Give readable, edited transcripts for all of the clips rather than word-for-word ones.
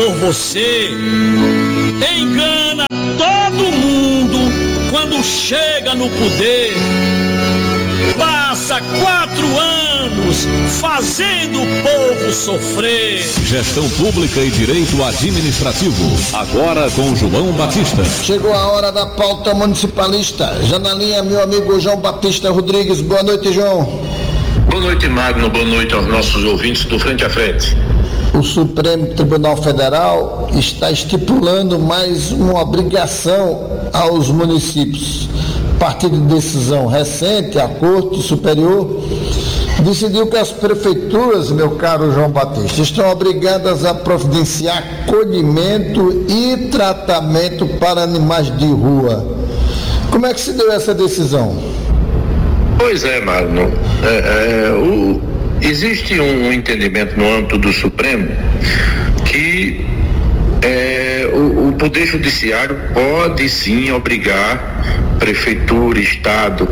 por você. Engana todo mundo quando chega no poder. Passa 4 anos fazendo o povo sofrer. Gestão Pública e Direito Administrativo. Agora com João Batista. Chegou a hora da pauta municipalista. Já na linha, meu amigo João Batista Rodrigues. Boa noite, João. Boa noite, Magno. Boa noite aos nossos ouvintes do Frente a Frente. O Supremo Tribunal Federal está estipulando mais uma obrigação aos municípios. A partir de decisão recente, a Corte Superior decidiu que as prefeituras, meu caro João Batista, estão obrigadas a providenciar acolhimento e tratamento para animais de rua. Como é que se deu essa decisão? Pois é, Magno. Existe um entendimento no âmbito do Supremo que o Poder Judiciário pode sim obrigar prefeitura, Estado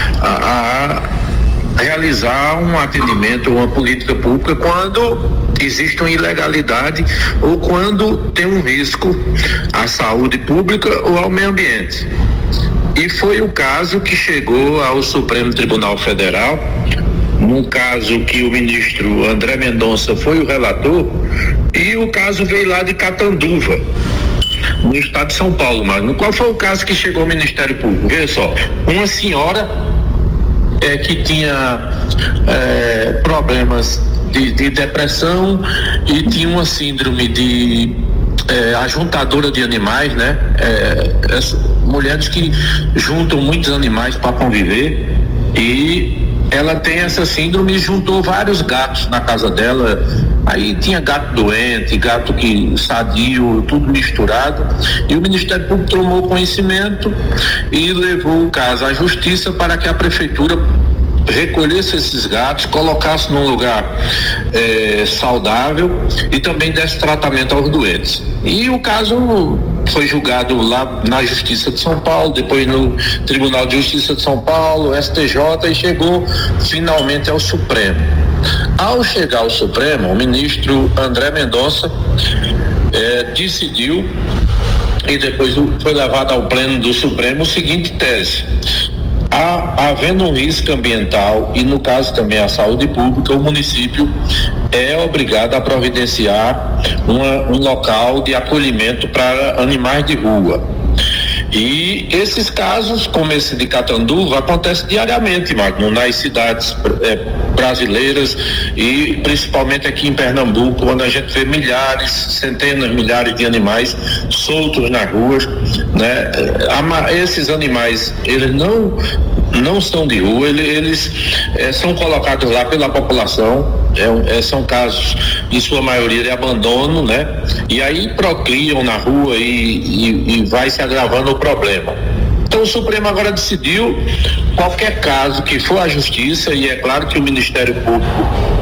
a realizar um atendimento, uma política pública quando existe uma ilegalidade ou quando tem um risco à saúde pública ou ao meio ambiente. E foi o caso que chegou ao Supremo Tribunal Federal, num caso que o ministro André Mendonça foi o relator, e o caso veio lá de Catanduva, no estado de São Paulo. Mas qual foi o caso que chegou ao Ministério Público? Veja só, uma senhora que tinha problemas de depressão e tinha uma síndrome de ajuntadora de animais, né? Mulheres que juntam muitos animais para conviver, e ela tem essa síndrome e juntou vários gatos na casa dela. Aí tinha gato doente, gato que sadio, tudo misturado, e o Ministério Público tomou conhecimento e levou o caso à Justiça para que a Prefeitura recolhesse esses gatos, colocasse num lugar saudável e também desse tratamento aos doentes. E o caso foi julgado lá na Justiça de São Paulo, depois no Tribunal de Justiça de São Paulo, STJ, e chegou finalmente ao Supremo. Ao chegar ao Supremo, o ministro André Mendonça decidiu, e depois foi levado ao pleno do Supremo, o seguinte tese: havendo um risco ambiental e, no caso também, a saúde pública, o município é obrigado a providenciar um local de acolhimento para animais de rua. E esses casos, como esse de Catanduva, acontecem diariamente, Magno, nas cidades brasileiras e principalmente aqui em Pernambuco, onde a gente vê milhares, centenas, milhares de animais soltos nas ruas, né? Esses animais, eles não são de rua, eles são colocados lá pela população. São casos, em sua maioria, de abandono, né? E aí procriam na rua e vai se agravando o problema. Então o Supremo agora decidiu, qualquer caso que for à Justiça, e é claro que o Ministério Público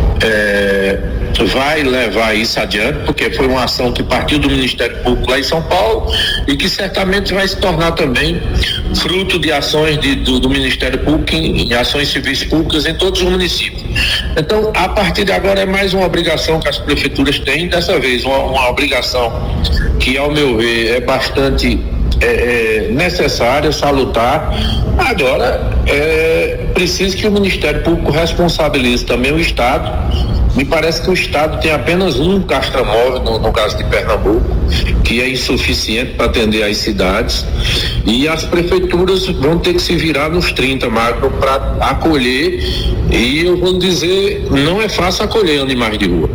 vai levar isso adiante, porque foi uma ação que partiu do Ministério Público lá em São Paulo e que certamente vai se tornar também fruto de ações do Ministério Público em ações civis públicas em todos os municípios. Então, a partir de agora, é mais uma obrigação que as prefeituras têm, dessa vez uma obrigação que, ao meu ver, é bastante necessária, salutar. Agora, preciso que o Ministério Público responsabilize também o Estado. Me parece que o Estado tem apenas um castramóvel, no caso de Pernambuco, que é insuficiente para atender as cidades, e as prefeituras vão ter que se virar nos 30, Magno, para acolher, e eu vou dizer, não é fácil acolher animais de rua.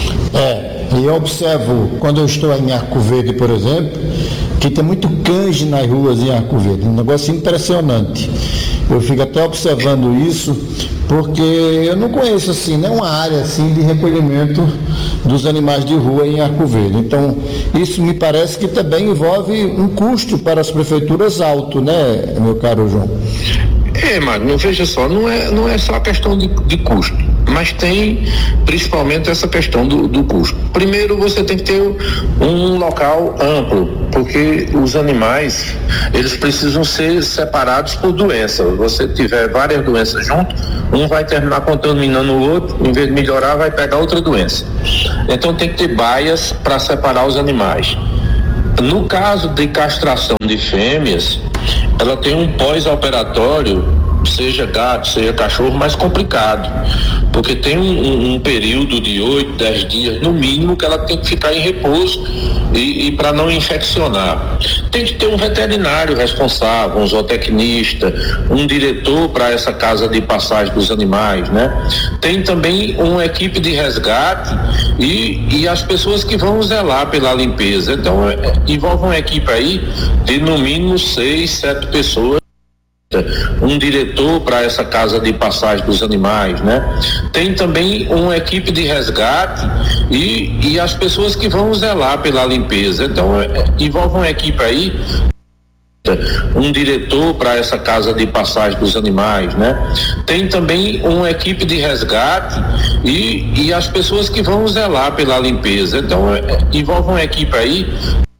E eu observo, quando eu estou em Arco Verde, por exemplo, que tem muito canje nas ruas em Arco Verde, um negócio impressionante. Eu fico até observando isso, porque eu não conheço assim, uma área assim de recolhimento dos animais de rua em Arco Verde. Então, isso me parece que também envolve um custo para as prefeituras alto, né, meu caro João? Magno, veja só, não é só a questão de custo, mas tem principalmente essa questão do custo. Primeiro, você tem que ter um local amplo, porque os animais, eles precisam ser separados por doença. Se você tiver várias doenças junto, um vai terminar contaminando o outro, em vez de melhorar, vai pegar outra doença. Então tem que ter baias para separar os animais. No caso de castração de fêmeas, ela tem um pós-operatório, seja gato, seja cachorro, mais complicado, porque tem um período de 8, 10 dias no mínimo que ela tem que ficar em repouso e para não infeccionar. Tem que ter um veterinário responsável, um zootecnista, um diretor para essa casa de passagem dos animais, né? Tem também uma equipe de resgate e as pessoas que vão zelar pela limpeza. Então envolve uma equipe aí de no mínimo 6, 7 pessoas, um diretor para essa casa de passagem dos animais, né? Tem também uma equipe de resgate e as pessoas que vão zelar pela limpeza. Então envolve uma equipe aí, um diretor para essa casa de passagem dos animais, né? Tem também uma equipe de resgate e as pessoas que vão zelar pela limpeza. Então envolve uma equipe aí,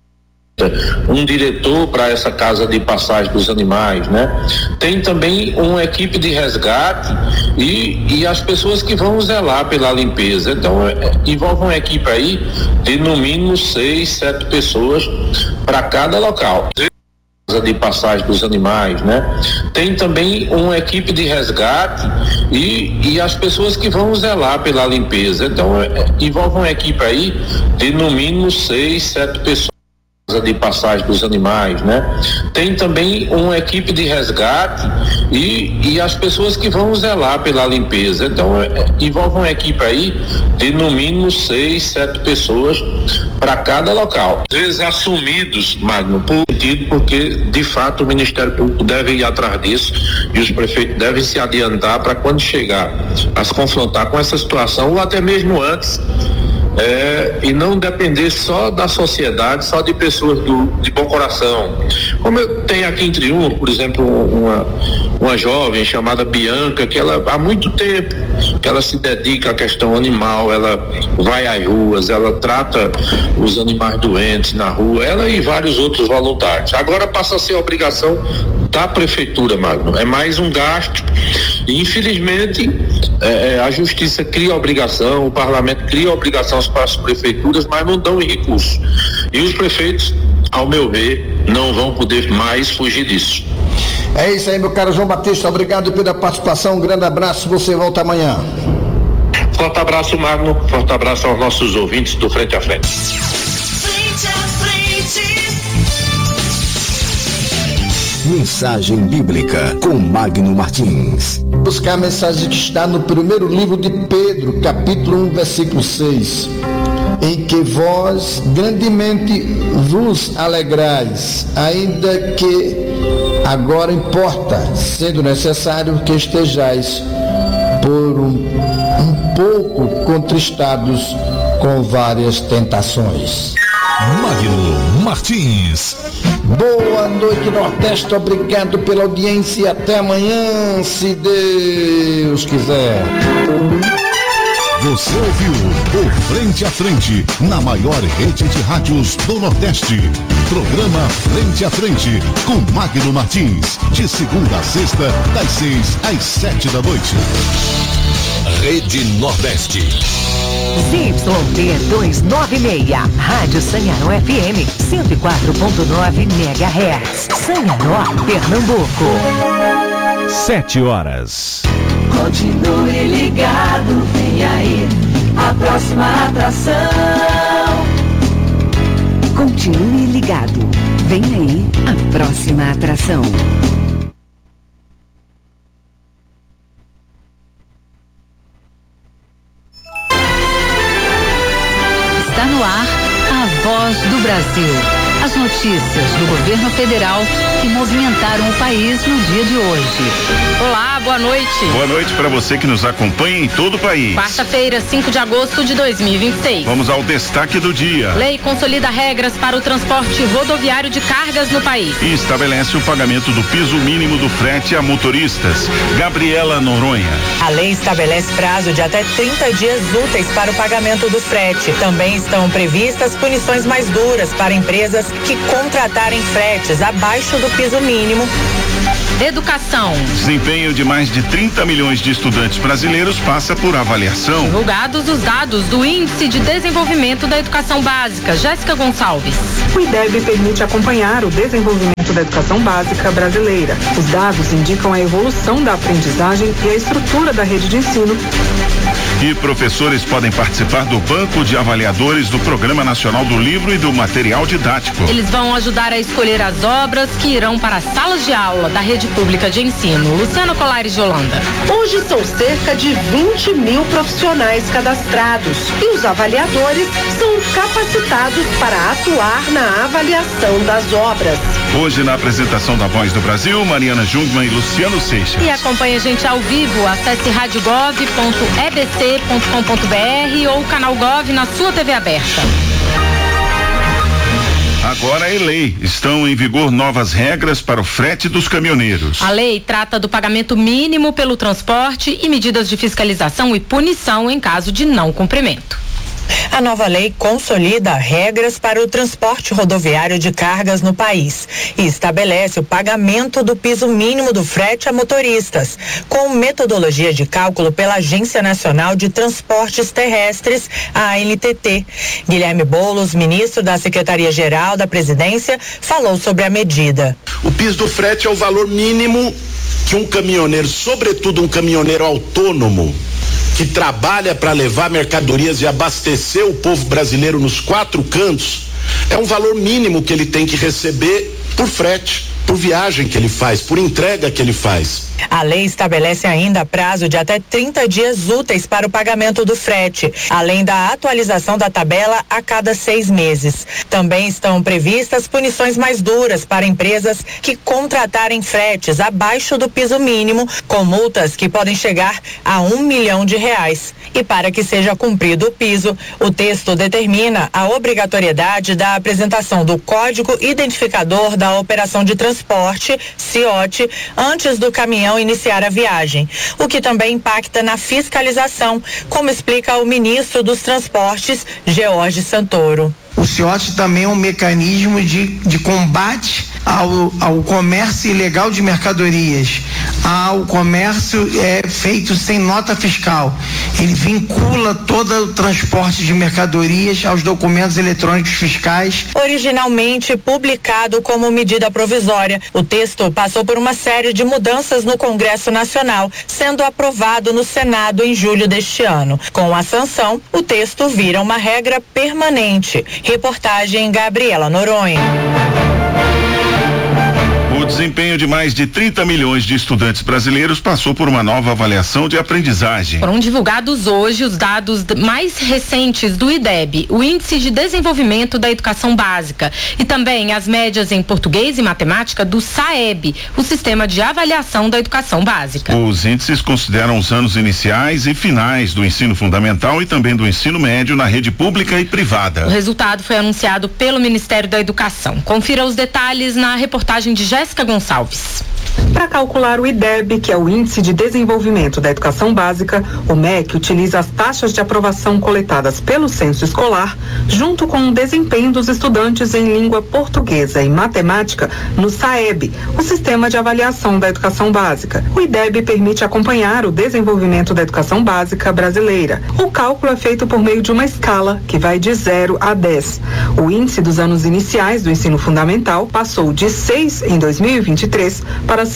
um diretor para essa casa de passagem dos animais, né? Tem também uma equipe de resgate e as pessoas que vão zelar pela limpeza. Então envolve uma equipe aí de no mínimo 6, 7 pessoas para cada local. Casa de passagem dos animais, né? Tem também uma equipe de resgate e as pessoas que vão zelar pela limpeza. Então envolve uma equipe aí de no mínimo 6, 7 pessoas de passagem dos animais, né? Tem também uma equipe de resgate e as pessoas que vão zelar pela limpeza. Então envolve uma equipe aí de no mínimo 6, 7 pessoas para cada local. Às vezes assumidos, Magno, porque de fato o Ministério Público deve ir atrás disso e os prefeitos devem se adiantar para quando chegar a se confrontar com essa situação ou até mesmo antes, e não depender só da sociedade, só de pessoas de bom coração. Como eu tenho aqui em Triunfo, por exemplo, uma jovem chamada Bianca, que ela há muito tempo que ela se dedica à questão animal, ela vai às ruas, ela trata os animais doentes na rua, ela e vários outros voluntários. Agora passa a ser obrigação da prefeitura, Magno. É mais um gasto e infelizmente a justiça cria obrigação, o parlamento cria obrigação para as prefeituras, mas não dão recursos. E os prefeitos, ao meu ver, não vão poder mais fugir disso. É isso aí, meu caro João Batista, obrigado pela participação, um grande abraço, você volta amanhã. Forte abraço, Magno, forte abraço aos nossos ouvintes do Frente a Frente. Frente a Frente. Mensagem Bíblica com Magno Martins. Buscar a mensagem que está no primeiro livro de Pedro, capítulo 1, versículo 6. Em que vós grandemente vos alegrais, ainda que agora importa, sendo necessário que estejais por um pouco contristados com várias tentações. Magno Martins. Boa noite, Nordeste, obrigado pela audiência e até amanhã, se Deus quiser. Você ouviu o Frente a Frente, na maior rede de rádios do Nordeste. Programa Frente a Frente, com Magno Martins, de segunda a sexta, das 6 às 7 da noite. Rede Nordeste. ZYD 296, Rádio Sanharó FM, 104.9 MHz. Sanharó, Pernambuco. 7 horas. Continue ligado, vem aí a próxima atração. Continue ligado, vem aí a próxima atração. Está no ar, a Voz do Brasil. As notícias do governo federal que movimentaram o país no dia de hoje. Olá, boa noite. Boa noite para você que nos acompanha em todo o país. Quarta-feira, 5 de agosto de 2026. Vamos ao destaque do dia. Lei consolida regras para o transporte rodoviário de cargas no país. E estabelece o pagamento do piso mínimo do frete a motoristas. Gabriela Noronha. A lei estabelece prazo de até 30 dias úteis para o pagamento do frete. Também estão previstas punições mais duras para empresas que contratarem fretes abaixo do piso mínimo. Educação. Desempenho de mais de 30 milhões de estudantes brasileiros passa por avaliação. Divulgados os dados do Índice de Desenvolvimento da Educação Básica. Jéssica Gonçalves. O IDEB permite acompanhar o desenvolvimento da educação básica brasileira. Os dados indicam a evolução da aprendizagem e a estrutura da rede de ensino. E professores podem participar do banco de avaliadores do Programa Nacional do Livro e do Material Didático. Eles vão ajudar a escolher as obras que irão para as salas de aula da rede pública de ensino. Luciana Colares de Holanda. Hoje são cerca de 20 mil profissionais cadastrados e os avaliadores são capacitados para atuar na avaliação das obras. Hoje, na apresentação da Voz do Brasil, Mariana Jungmann e Luciano Seixas. E acompanhe a gente ao vivo, acesse radiogov.ebc.com.br ou canal Gov na sua TV aberta. Agora é lei. Estão em vigor novas regras para o frete dos caminhoneiros. A lei trata do pagamento mínimo pelo transporte e medidas de fiscalização e punição em caso de não cumprimento. A nova lei consolida regras para o transporte rodoviário de cargas no país e estabelece o pagamento do piso mínimo do frete a motoristas, com metodologia de cálculo pela Agência Nacional de Transportes Terrestres, a ANTT. Guilherme Boulos, ministro da Secretaria-Geral da Presidência, falou sobre a medida. O piso do frete é o valor mínimo que um caminhoneiro, sobretudo um caminhoneiro autônomo, que trabalha para levar mercadorias e abastecer o povo brasileiro nos 4 cantos, é um valor mínimo que ele tem que receber por frete, por viagem que ele faz, por entrega que ele faz. A lei estabelece ainda prazo de até 30 dias úteis para o pagamento do frete, além da atualização da tabela a cada 6 meses. Também estão previstas punições mais duras para empresas que contratarem fretes abaixo do piso mínimo, com multas que podem chegar a R$1 milhão. E para que seja cumprido o piso, o texto determina a obrigatoriedade da apresentação do Código Identificador da Operação de Transporte, CIOT, antes do caminhão iniciar a viagem, o que também impacta na fiscalização, como explica o ministro dos Transportes, George Santoro. O CIOT também é um mecanismo de combate ao comércio ilegal de mercadorias, ao comércio feito sem nota fiscal. Ele vincula todo o transporte de mercadorias aos documentos eletrônicos fiscais. Originalmente publicado como medida provisória, o texto passou por uma série de mudanças no Congresso Nacional, sendo aprovado no Senado em julho deste ano. Com a sanção, o texto vira uma regra permanente. Reportagem Gabriela Noronha. O desempenho de mais de 30 milhões de estudantes brasileiros passou por uma nova avaliação de aprendizagem. Foram divulgados hoje os dados mais recentes do IDEB, o Índice de Desenvolvimento da Educação Básica, e também as médias em português e matemática do SAEB, o Sistema de Avaliação da Educação Básica. Os índices consideram os anos iniciais e finais do ensino fundamental e também do ensino médio na rede pública e privada. O resultado foi anunciado pelo Ministério da Educação. Confira os detalhes na reportagem de Jéssica Gonçalves. Para calcular o IDEB, que é o Índice de Desenvolvimento da Educação Básica, o MEC utiliza as taxas de aprovação coletadas pelo censo escolar, junto com o desempenho dos estudantes em língua portuguesa e matemática no SAEB, o Sistema de Avaliação da Educação Básica. O IDEB permite acompanhar o desenvolvimento da educação básica brasileira. O cálculo é feito por meio de uma escala que vai de 0 a 10. O índice dos anos iniciais do ensino fundamental passou de 6 em 2023 para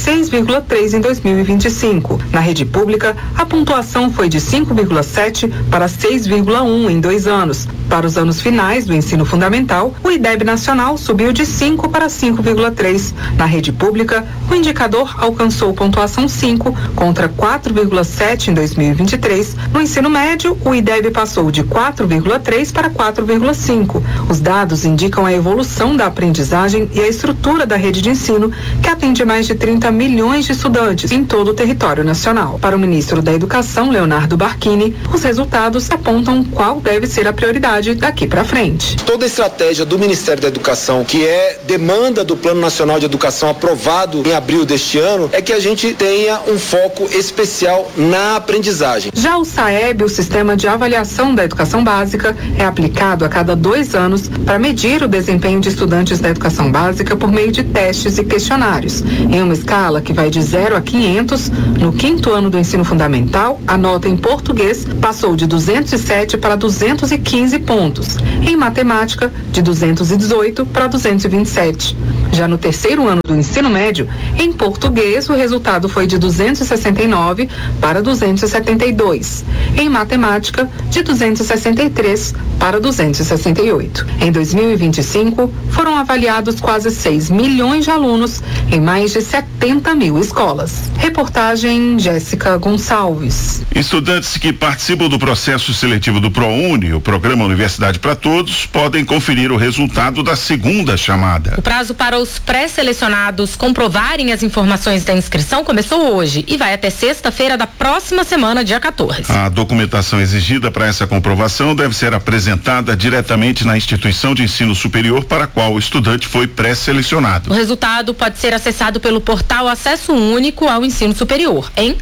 6,3 em 2025. Na rede pública, a pontuação foi de 5,7 para 6,1 em 2 anos. Para os anos finais do ensino fundamental, o IDEB nacional subiu de 5 para 5,3. Na rede pública, o indicador alcançou pontuação 5 contra 4,7 em 2023. No ensino médio, o IDEB passou de 4,3 para 4,5. Os dados indicam a evolução da aprendizagem e a estrutura da rede de ensino, que atende mais de 30 milhões de estudantes em todo o território nacional. Para o ministro da Educação, Leonardo Barquini, os resultados apontam qual deve ser a prioridade daqui para frente. Toda a estratégia do Ministério da Educação, que é demanda do Plano Nacional de Educação aprovado em abril deste ano, é que a gente tenha um foco especial na aprendizagem. Já o SAEB, o Sistema de Avaliação da Educação Básica, é aplicado a cada 2 anos para medir o desempenho de estudantes da educação básica por meio de testes e questionários. Em uma escala que vai de 0 a 500, no 5º ano do ensino fundamental, a nota em português passou de 207 para 215 pontos. Em matemática, de 218 para 227. Já no 3º ano do ensino médio, em português, o resultado foi de 269 para 272. Em matemática, de 263 para 268. Em 2025, foram avaliados quase 6 milhões de alunos em mais de 70 mil escolas. Reportagem Jéssica Gonçalves. Estudantes que participam do processo seletivo do ProUni, o Programa Universidade para Todos, podem conferir o resultado da segunda chamada. O prazo para os pré-selecionados comprovarem as informações da inscrição começou hoje e vai até sexta-feira da próxima semana, dia 14. A documentação exigida para essa comprovação deve ser apresentada diretamente na instituição de ensino superior para a qual o estudante foi pré-selecionado. O resultado pode ser acessado pelo portal Acesso Único ao Ensino Superior, em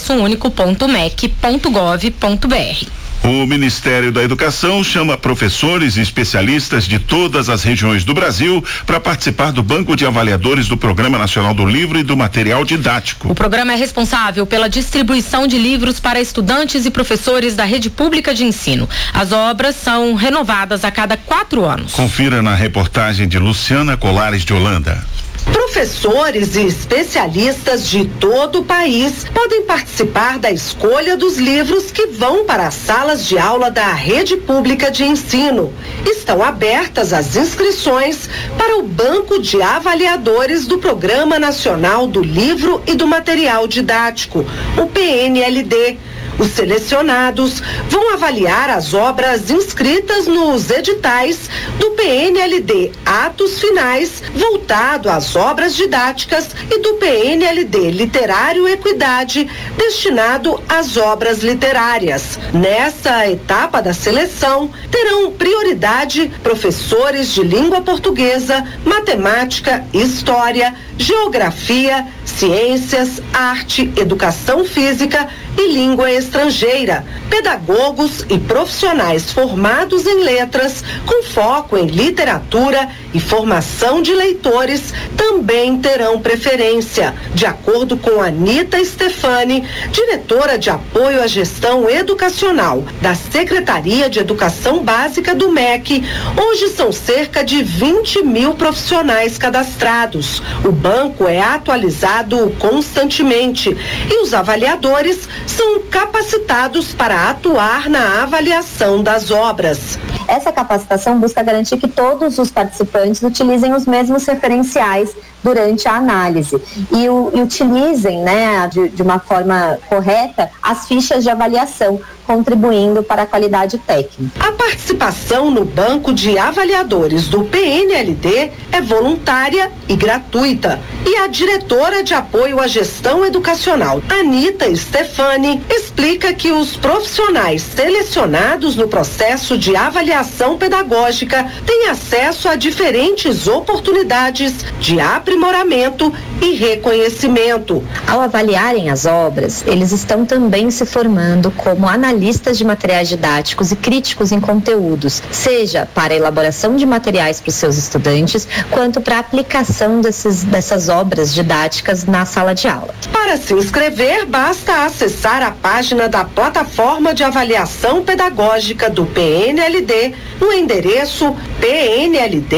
acessounico.mec.gov.br. O Ministério da Educação chama professores e especialistas de todas as regiões do Brasil para participar do Banco de Avaliadores do Programa Nacional do Livro e do Material Didático. O programa é responsável pela distribuição de livros para estudantes e professores da rede pública de ensino. As obras são renovadas a cada 4 anos. Confira na reportagem de Luciana Colares de Holanda. Professores e especialistas de todo o país podem participar da escolha dos livros que vão para as salas de aula da rede pública de ensino. Estão abertas as inscrições para o Banco de Avaliadores do Programa Nacional do Livro e do Material Didático, o PNLD. Os selecionados vão avaliar as obras inscritas nos editais do PNLD Atos Finais, voltado às obras didáticas, e do PNLD Literário Equidade, destinado às obras literárias. Nessa etapa da seleção, terão prioridade professores de língua portuguesa, matemática, história, geografia, ciências, arte, educação física e língua estrangeira, pedagogos e profissionais formados em letras, com foco em literatura e formação de leitores, também terão preferência. De acordo com Anita Stefani, diretora de apoio à gestão educacional da Secretaria de Educação Básica do MEC, hoje são cerca de 20 mil profissionais cadastrados. O banco é atualizado constantemente e os avaliadores são capacitados para atuar na avaliação das obras. Essa capacitação busca garantir que todos os participantes utilizem os mesmos referenciais durante a análise e utilizem, né, de uma forma correta as fichas de avaliação, contribuindo para a qualidade técnica. A participação no Banco de Avaliadores do PNLD é voluntária e gratuita. E a diretora de apoio à gestão educacional, Anita Stefani, explica que os profissionais selecionados no processo de avaliação pedagógica têm acesso a diferentes oportunidades de aprimoramento e reconhecimento. Ao avaliarem as obras, eles estão também se formando como analistas de materiais didáticos e críticos em conteúdos, seja para a elaboração de materiais para os seus estudantes, quanto para a aplicação dessas obras didáticas na sala de aula. Para se inscrever, basta acessar a página da Plataforma de Avaliação Pedagógica do PNLD no endereço pnld.mec.gov.br.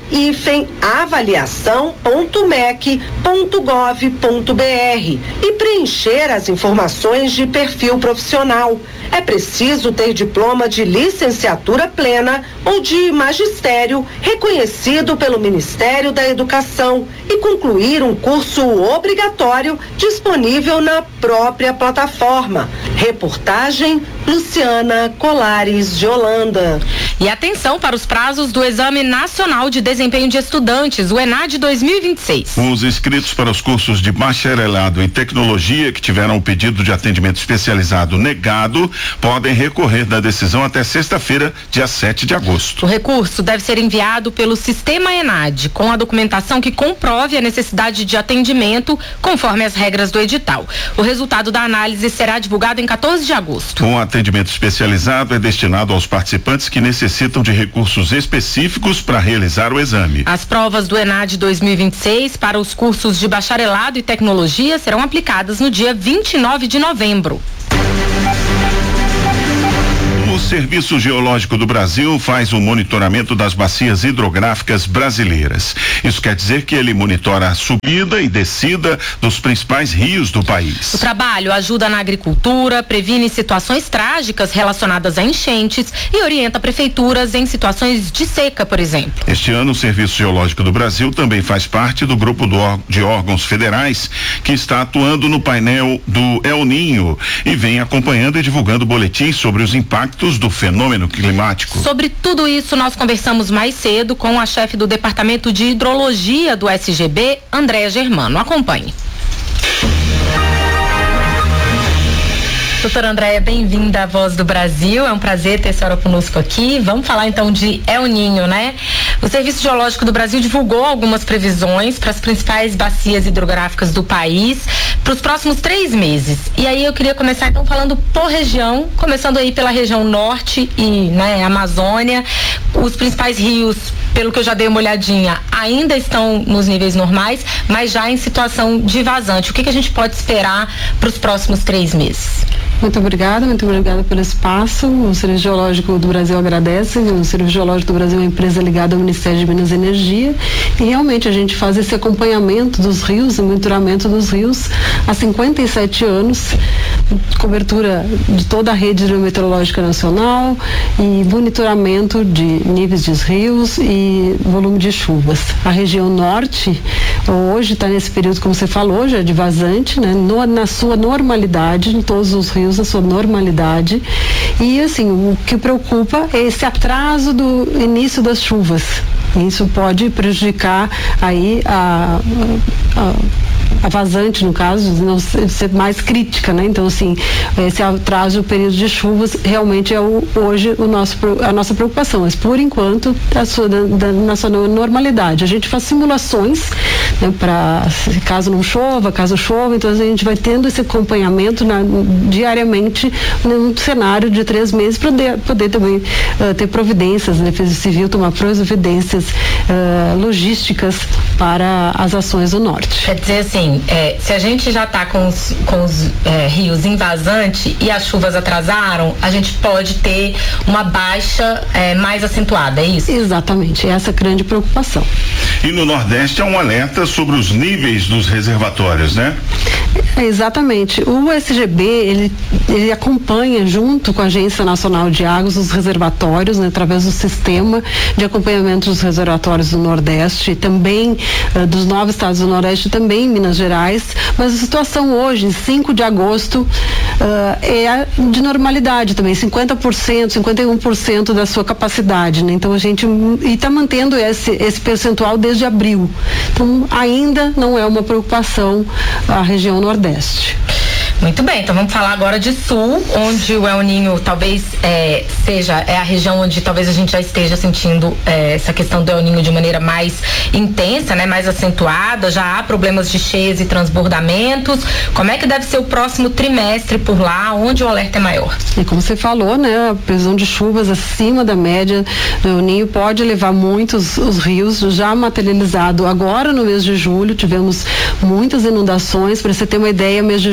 avaliação.mec.gov.br e preencher as informações de perfil profissional. É preciso ter diploma de licenciatura plena ou de magistério reconhecido pelo Ministério da Educação e concluir um curso obrigatório disponível na própria plataforma. Reportagem Luciana Colares de Holanda. E atenção para os prazos do Exame Nacional de Desempenho de Estudantes, o ENAD 2026. Os inscritos para os cursos de bacharelado em tecnologia que tiveram o pedido de atendimento especializado negado podem recorrer da decisão até sexta-feira, dia 7 de agosto. O recurso deve ser enviado pelo Sistema ENAD, com a documentação que comprove a necessidade de atendimento, conforme as regras do edital. O resultado da análise será divulgado em 14 de agosto. Um atendimento especializado é destinado aos participantes que necessitam de recursos específicos para realizar o exame. As provas do ENAD 2026 para os cursos de bacharelado e tecnologia serão aplicadas no dia 29 de novembro. O Serviço Geológico do Brasil faz o monitoramento das bacias hidrográficas brasileiras. Isso quer dizer que ele monitora a subida e descida dos principais rios do país. O trabalho ajuda na agricultura, previne situações trágicas relacionadas a enchentes e orienta prefeituras em situações de seca, por exemplo. Este ano, o Serviço Geológico do Brasil também faz parte do grupo de órgãos federais que está atuando no painel do El Ninho e vem acompanhando e divulgando boletins sobre os impactos do fenômeno climático. Sobre tudo isso, nós conversamos mais cedo com a chefe do Departamento de Hidrologia do SGB, Andréa Germano. Acompanhe. Doutora Andréa, bem-vinda à Voz do Brasil, é um prazer ter a senhora conosco aqui. Vamos falar então de El Ninho, né? O Serviço Geológico do Brasil divulgou algumas previsões para as principais bacias hidrográficas do país para os próximos 3 meses. E aí eu queria começar então falando por região, começando aí pela região norte e, né, Amazônia. Os principais rios, pelo que eu já dei uma olhadinha, ainda estão nos níveis normais, mas já em situação de vazante. O que a gente pode esperar para os próximos 3 meses? Muito obrigada pelo espaço. O Serviço Geológico do Brasil agradece. O Serviço Geológico do Brasil é uma empresa ligada ao Ministério de Minas e Energia e realmente a gente faz esse acompanhamento dos rios, o monitoramento dos rios há 57 anos, cobertura de toda a rede hidrometeorológica nacional e monitoramento de níveis de rios e volume de chuvas. A região norte hoje está nesse período, como você falou, já de vazante, né? Na sua normalidade, em todos os rios, a sua normalidade. E assim, o que preocupa é esse atraso do início das chuvas. Isso pode prejudicar aí a vazante, no caso, não ser mais crítica, né? Então, assim, esse atraso do período de chuvas realmente é hoje a nossa preocupação, mas por enquanto na sua normalidade. A gente faz simulações, né, para caso não chova, caso chova, então a gente vai tendo esse acompanhamento diariamente num cenário de 3 meses para poder também ter providências, a Defesa Civil tomar providências logísticas para as ações do norte. Quer dizer assim, se a gente já está com os rios em vazante e as chuvas atrasaram, a gente pode ter uma baixa mais acentuada, é isso? Exatamente, essa é a grande preocupação. E no Nordeste há um alerta sobre os níveis dos reservatórios, né? Exatamente. O SGB, ele acompanha junto com a Agência Nacional de Águas os reservatórios, né, através do sistema de acompanhamento dos reservatórios do Nordeste, também dos 9 estados do Nordeste, também em Minas Gerais, mas a situação hoje, 5 de agosto, é de normalidade também, 50%, 51% da sua capacidade, né? Então a gente está mantendo esse percentual desde abril. Então ainda não é uma preocupação a região Nordeste. Muito bem, então vamos falar agora de Sul, onde o El Ninho talvez seja a região onde talvez a gente já esteja sentindo essa questão do El Ninho de maneira mais intensa, né, mais acentuada. Já há problemas de cheias e transbordamentos. Como é que deve ser o próximo trimestre por lá, onde o alerta é maior? E como você falou, né, a previsão de chuvas acima da média do El Ninho pode levar muitos os rios, já materializado agora no mês de julho, tivemos muitas inundações. Para você ter uma ideia, mês de julho no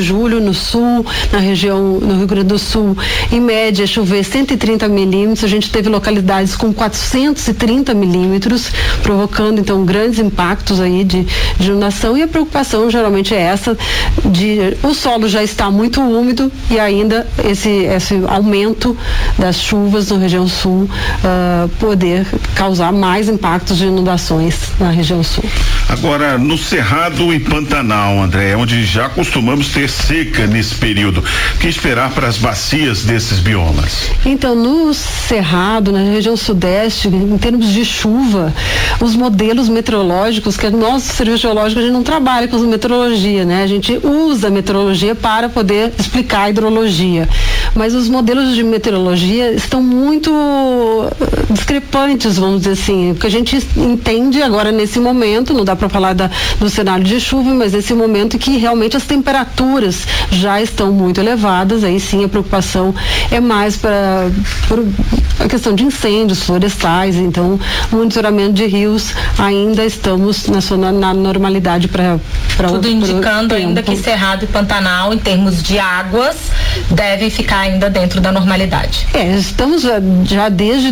no sul, no Rio Grande do Sul, em média chover 130 milímetros, a gente teve localidades com 430 milímetros, provocando então grandes impactos aí de inundação, e a preocupação geralmente é essa, de o solo já está muito úmido e ainda esse aumento das chuvas na região sul poder causar mais impactos de inundações na região sul. Agora, no Cerrado e Pantanal, André, onde já costumamos ter seca nesse período, o que esperar para as bacias desses biomas? Então, no Cerrado, na região sudeste, em termos de chuva, os modelos meteorológicos, que nosso serviço geológico, a gente não trabalha com meteorologia, né? A gente usa a meteorologia para poder explicar a hidrologia. Mas os modelos de meteorologia estão muito discrepantes, vamos dizer assim, porque a gente entende agora nesse momento, não dá para falar do cenário de chuva, mas nesse momento que realmente as temperaturas já estão muito elevadas, aí sim a preocupação é mais por a questão de incêndios florestais, então monitoramento de rios ainda estamos na normalidade para tudo indicando ainda que Cerrado e Pantanal, em termos de águas, devem ficar ainda dentro da normalidade. Estamos já desde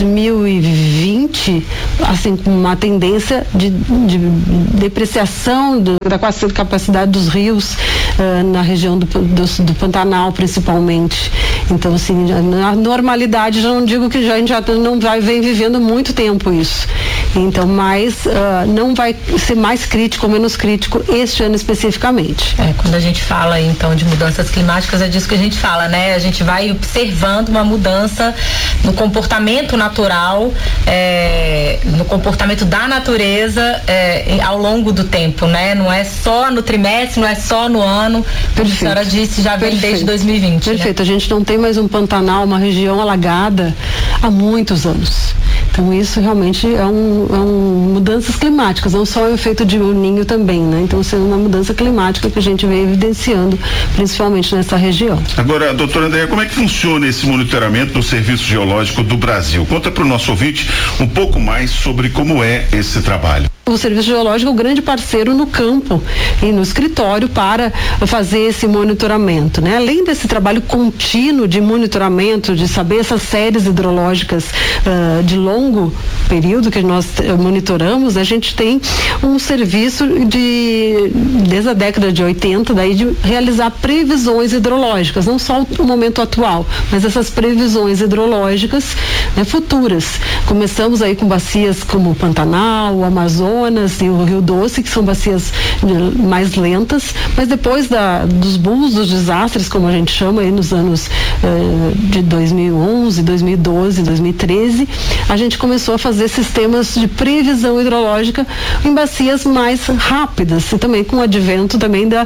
2020, assim, com uma tendência de depreciação da capacidade dos rios na região do Pantanal, principalmente. Então, assim, na normalidade, já não digo que a gente já não vem vivendo muito tempo isso. Então, mas não vai ser mais crítico ou menos crítico este ano especificamente. Quando a gente fala, então, de mudanças climáticas, é disso que a gente fala, né? A gente vai observando uma mudança no comportamento natural, no comportamento da natureza ao longo do tempo, né? Não é só no trimestre, não é só no ano. Como a senhora disse, já vem desde 2020. Perfeito. Né? A gente não tem mais um Pantanal, uma região alagada há muitos anos. Então isso realmente é mudanças climáticas, não só o efeito de El Niño também, né? Então sendo uma mudança climática que a gente vem evidenciando, principalmente nessa região. Agora, doutora Andréa, como é que funciona esse monitoramento do Serviço Geológico do Brasil? Conta para o nosso ouvinte um pouco mais sobre como é esse trabalho. O Serviço Geológico é o grande parceiro no campo e no escritório para fazer esse monitoramento, né? Além desse trabalho contínuo de monitoramento, de saber essas séries hidrológicas de longo período que nós monitoramos, a gente tem um serviço desde a década de 80, daí de realizar previsões hidrológicas, não só o momento atual, mas essas previsões hidrológicas, né, futuras. Começamos aí com bacias como o Pantanal, o Amazonas e o Rio Doce, que são bacias mais lentas, mas depois dos booms, dos desastres, como a gente chama aí nos anos de 2011, 2012, 2013, a gente começou a fazer sistemas de previsão hidrológica em bacias mais rápidas e também com o advento também de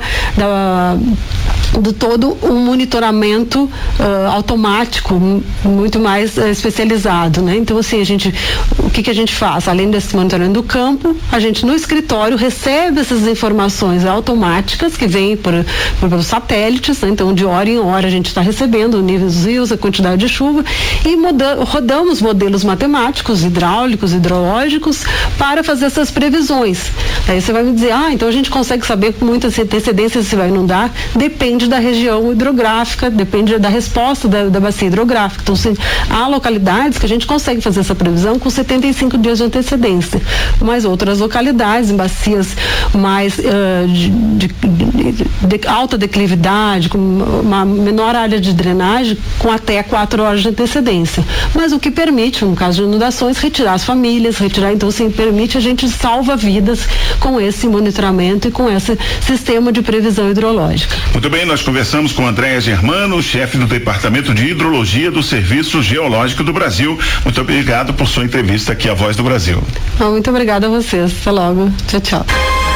todo um monitoramento automático muito mais especializado, né? Então assim, o que a gente faz? Além desse monitoramento do campo, a gente no escritório recebe essas informações automáticas que vêm por satélites, né? Então de hora em hora a gente está recebendo o nível dos rios, a quantidade de chuva e rodamos modelos matemáticos, hidráulicos, hidrológicos para fazer essas previsões. Aí você vai me dizer, então a gente consegue saber com muita antecedência se vai inundar? Depende da região hidrográfica, depende da resposta da bacia hidrográfica. Então, há localidades que a gente consegue fazer essa previsão com 75 dias de antecedência, mas outras localidades, em bacias mais de alta declividade, com uma menor área de drenagem, com até 4 horas de antecedência. Mas o que permite, no caso de inundações, retirar as famílias, então, assim, permite a gente salva vidas com esse monitoramento e com esse sistema de previsão hidrológica. Muito bem, nós conversamos com Andréa Germano, chefe do Departamento de Hidrologia do Serviço Geológico do Brasil. Muito obrigado por sua entrevista aqui à Voz do Brasil. Muito obrigada a vocês. Até logo. Tchau, tchau.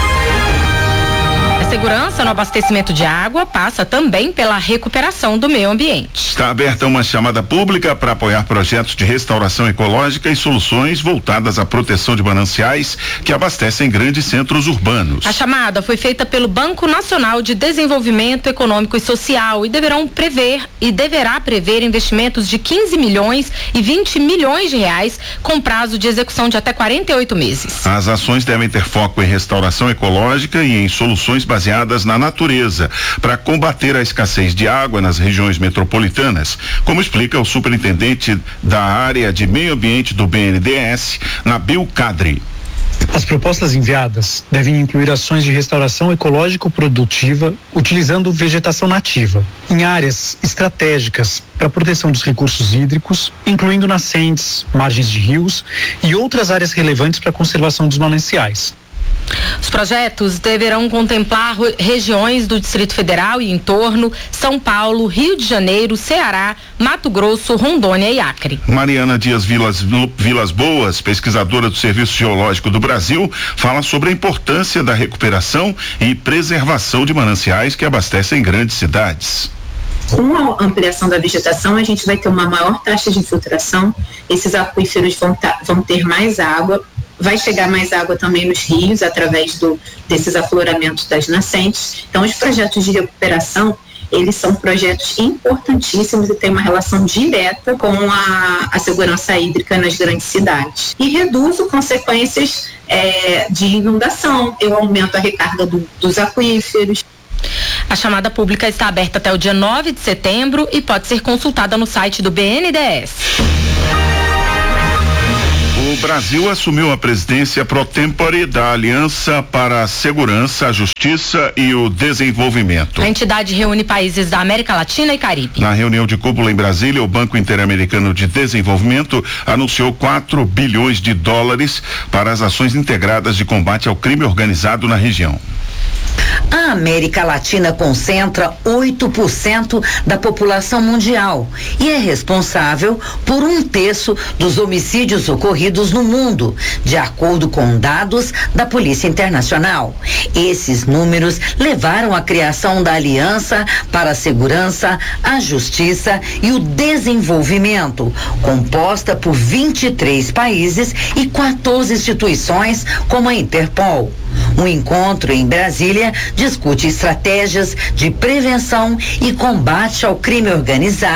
A segurança no abastecimento de água passa também pela recuperação do meio ambiente. Está aberta uma chamada pública para apoiar projetos de restauração ecológica e soluções voltadas à proteção de mananciais que abastecem grandes centros urbanos. A chamada foi feita pelo Banco Nacional de Desenvolvimento Econômico e Social e deverá prever investimentos de 15 milhões e 20 milhões de reais com prazo de execução de até 48 meses. As ações devem ter foco em restauração ecológica e em soluções baseadas baseadas na natureza para combater a escassez de água nas regiões metropolitanas, como explica o superintendente da área de meio ambiente do BNDES, Nabil Kadri. As propostas enviadas devem incluir ações de restauração ecológico-produtiva utilizando vegetação nativa em áreas estratégicas para a proteção dos recursos hídricos, incluindo nascentes, margens de rios e outras áreas relevantes para a conservação dos mananciais. Os projetos deverão contemplar regiões do Distrito Federal e entorno, São Paulo, Rio de Janeiro, Ceará, Mato Grosso, Rondônia e Acre. Mariana Dias Vilas Boas, pesquisadora do Serviço Geológico do Brasil, fala sobre a importância da recuperação e preservação de mananciais que abastecem grandes cidades. Com a ampliação da vegetação, a gente vai ter uma maior taxa de infiltração, esses aquíferos vão ter mais água, vai chegar mais água também nos rios através desses afloramentos das nascentes. Então, os projetos de recuperação, eles são projetos importantíssimos e têm uma relação direta com a segurança hídrica nas grandes cidades. E reduz as consequências de inundação, eu aumento a recarga dos aquíferos. A chamada pública está aberta até o dia 9 de setembro e pode ser consultada no site do BNDES. O Brasil assumiu a presidência pro tempore da Aliança para a Segurança, a Justiça e o Desenvolvimento. A entidade reúne países da América Latina e Caribe. Na reunião de cúpula em Brasília, o Banco Interamericano de Desenvolvimento anunciou 4 bilhões de dólares para as ações integradas de combate ao crime organizado na região. A América Latina concentra 8% da população mundial e é responsável por 1/3 dos homicídios ocorridos no mundo, de acordo com dados da Polícia Internacional. Esses números levaram à criação da Aliança para a Segurança, a Justiça e o Desenvolvimento, composta por 23 países e 14 instituições, como a Interpol. Um encontro em Brasília discute estratégias de prevenção e combate ao crime organizado